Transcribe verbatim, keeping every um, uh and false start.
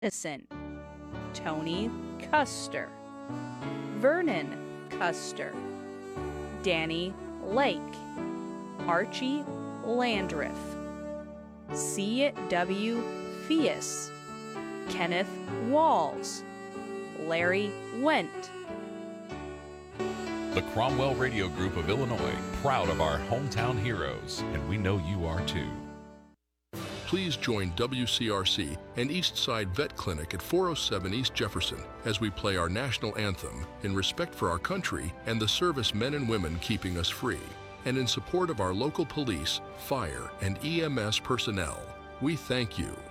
Madison, Tony Custer, Vernon Custer, Danny Lake, Archie Landreth, C W Fias, Kenneth Walls, Larry Went. The Cromwell Radio Group of Illinois, proud of our hometown heroes, and we know you are too. Please join W C R C and Eastside Vet Clinic at four oh seven East Jefferson as we play our national anthem in respect for our country and the service men and women keeping us free, and in support of our local police, fire, and E M S personnel. We thank you.